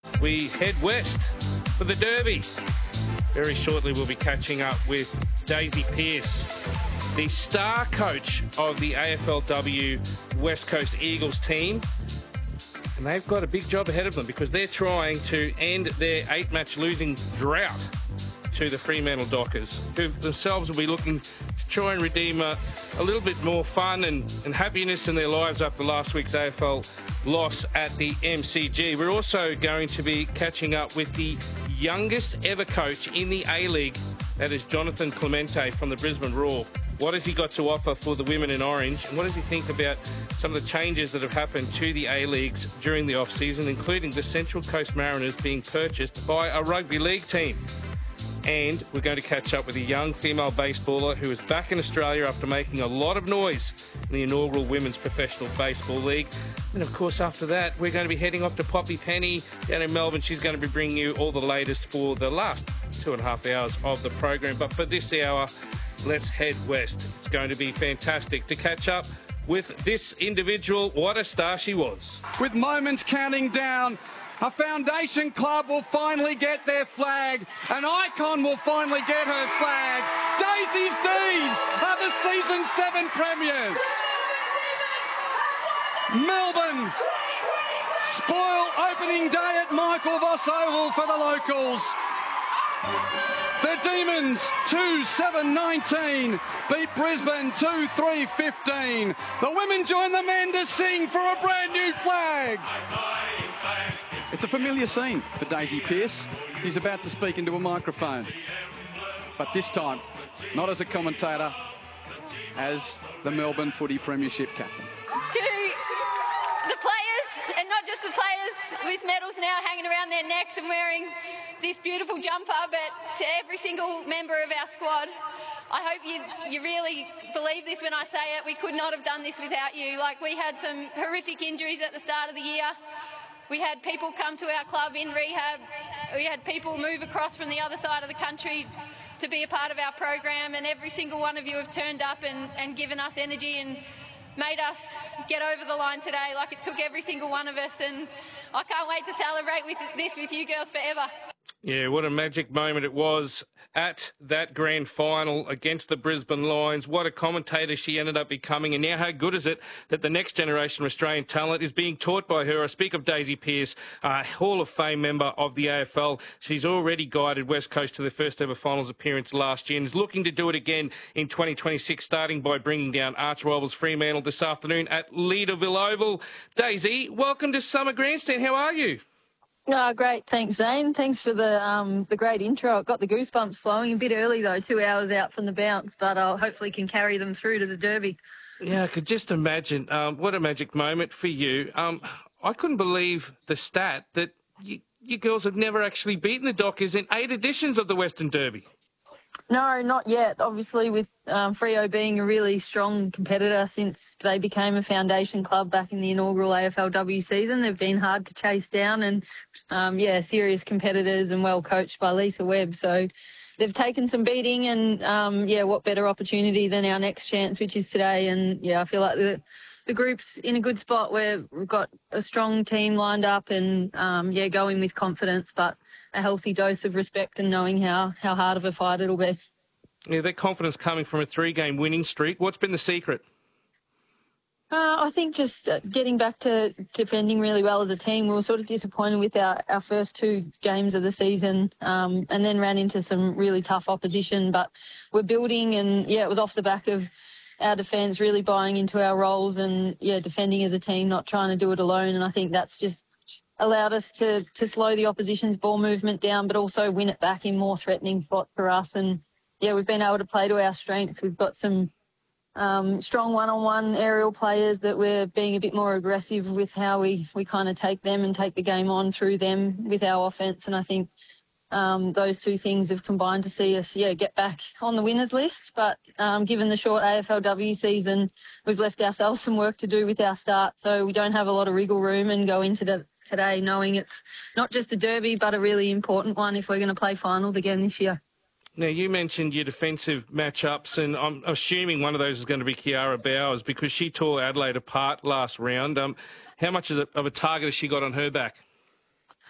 We head west for the Derby. Very shortly we'll be catching up with Daisy Pearce, the star coach of the AFLW West Coast Eagles team. And they've got a big job ahead of them because they're trying to end their 8-match losing drought to the Fremantle Dockers, who themselves will be looking to try and redeem a little bit more fun and happiness in their lives after last week's AFL loss at the MCG. We're also going to be catching up with the youngest ever coach in the A-League, that is Jonathan Clemente from the Brisbane Roar. What has he got to offer for the women in orange, and what does he think about some of the changes that have happened to the A-Leagues during the off-season, including the Central Coast Mariners being purchased by a rugby league team? And we're going to catch up with a young female baseballer who is back in Australia after making a lot of noise in the inaugural Women's Professional Baseball League. And of course, after that, we're going to be heading off to Poppy Penny down in Melbourne. She's going to be bringing you all the latest for the last 2.5 hours of the program. But for this hour, let's head west. It's going to be fantastic to catch up with this individual. What a star she was. With moments counting down, a foundation club will finally get their flag. An icon will finally get her flag. Daisy's D's are the season 7 premiers. Melbourne spoil opening day at Michael Voss Oval for the locals. The Demons 2-7-19 beat Brisbane 2-3-15. The women join the men to sing for a brand new flag. It's a familiar scene for Daisy Pearce. She's about to speak into a microphone, but this time not as a commentator, as the Melbourne Footy Premiership captain. To the players, and not just the players with medals now hanging around their necks and wearing this beautiful jumper, but to every single member of our squad, I hope you really believe this when I say it. We could not have done this without you. Like, we had some horrific injuries at the start of the year. We had people come to our club in rehab. We had people move across from the other side of the country to be a part of our program, and every single one of you have turned up and given us energy and made us get over the line today. Like, it took every single one of us, and I can't wait to celebrate with you girls forever. Yeah, what a magic moment it was at that grand final against the Brisbane Lions. What a commentator she ended up becoming. And now how good is it that the next generation of Australian talent is being taught by her? I speak of Daisy Pearce, Hall of Fame member of the AFL. She's already guided West Coast to their first ever finals appearance last year and is looking to do it again in 2026, starting by bringing down arch rivals Fremantle this afternoon at Leederville Oval. Daisy, welcome to Summer Grandstand. How are you? Great. Thanks, Zane. Thanks for the great intro. It got the goosebumps flowing. A bit early, though, 2 hours out from the bounce, but I hopefully can carry them through to the Derby. Yeah, I could just imagine. What a magic moment for you. I couldn't believe the stat that you girls have never actually beaten the Dockers in 8 editions of the Western Derby. No, not yet. Obviously, with Freo being a really strong competitor since they became a foundation club back in the inaugural AFLW season, they've been hard to chase down and, serious competitors and well coached by Lisa Webb. So they've taken some beating and, what better opportunity than our next chance, which is today. And, I feel like the group's in a good spot where we've got a strong team lined up and, going with confidence, but a healthy dose of respect and knowing how hard of a fight it'll be. Yeah, that confidence coming from a 3-game winning streak. What's been the secret? I think just getting back to defending really well as a team. We were sort of disappointed with our first 2 games of the season and then ran into some really tough opposition. But we're building and, it was off the back of our defence really buying into our roles and, defending as a team, not trying to do it alone. And I think that's just allowed us to slow the opposition's ball movement down, but also win it back in more threatening spots for us. And, we've been able to play to our strengths. We've got some strong one-on-one aerial players that we're being a bit more aggressive with how we kind of take them and take the game on through them with our offence. And I think those 2 things have combined to see us, get back on the winners list. But given the short AFLW season, we've left ourselves some work to do with our start. So we don't have a lot of wriggle room and go into today knowing it's not just a derby, but a really important one if we're going to play finals again this year. Now, you mentioned your defensive matchups, and I'm assuming one of those is going to be Kiara Bowers because she tore Adelaide apart last round. How much of a target has she got on her back?